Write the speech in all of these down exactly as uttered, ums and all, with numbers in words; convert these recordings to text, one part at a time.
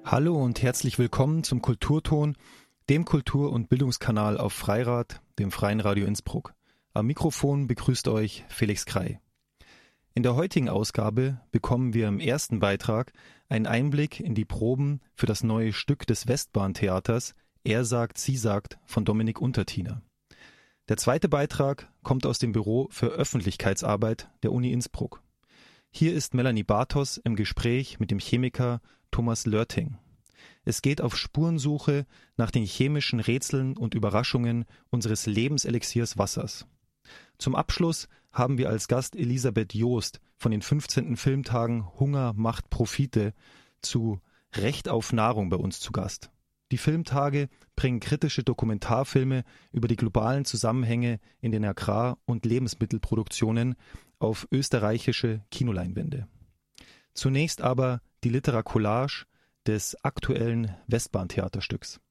Hallo und herzlich willkommen zum Kulturton, dem Kultur- und Bildungskanal auf Freirad, dem Freien Radio Innsbruck. Am Mikrofon begrüßt euch Felix Krei. In der heutigen Ausgabe bekommen wir im ersten Beitrag einen Einblick in die Proben für das neue Stück des Westbahntheaters Er sagt, sie sagt von Dominik Untertiner. Der zweite Beitrag kommt aus dem Büro für Öffentlichkeitsarbeit der Uni Innsbruck. Hier ist Melanie Bartos im Gespräch mit dem Chemiker Thomas Lörting. Es geht auf Spurensuche nach den chemischen Rätseln und Überraschungen unseres Lebenselixiers Wassers. Zum Abschluss haben wir als Gast Elisabeth Joost von den fünfzehnten Filmtagen Hunger macht Profite zu Recht auf Nahrung bei uns zu Gast. Die Filmtage bringen kritische Dokumentarfilme über die globalen Zusammenhänge in den Agrar- und Lebensmittelproduktionen auf österreichische Kinoleinwände. Zunächst aber die Literacollage des aktuellen Westbahntheaterstücks.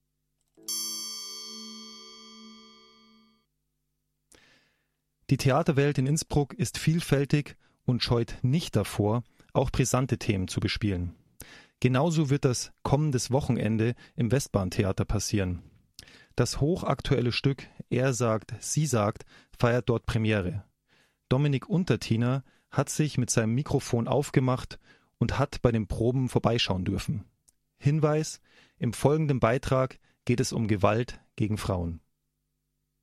Die Theaterwelt in Innsbruck ist vielfältig und scheut nicht davor, auch brisante Themen zu bespielen. Genauso wird das kommendes Wochenende im Westbahntheater passieren. Das hochaktuelle Stück Er sagt, sie sagt feiert dort Premiere. Dominik Untertiner hat sich mit seinem Mikrofon aufgemacht und hat bei den Proben vorbeischauen dürfen. Hinweis: Im folgenden Beitrag geht es um Gewalt gegen Frauen.